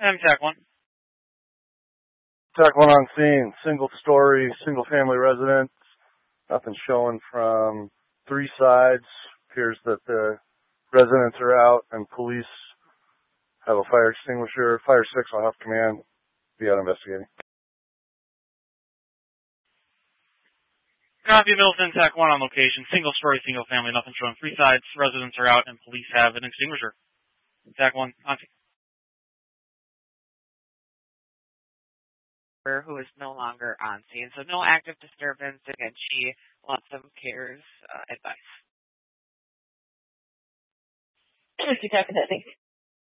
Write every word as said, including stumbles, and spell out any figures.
And Tac one. Tac one on scene. Single story, single family residence. Nothing showing from three sides. Appears that the residents are out and police have a fire extinguisher. Fire six will have command. Be out investigating. Copy, Middleton, Tac one on location. Single story, single family, nothing showing three sides. Residents are out and police have an extinguisher. Tac one on scene. Who is no longer on scene. So no active disturbance. Again, she wants some care's uh, advice. What's you talking about?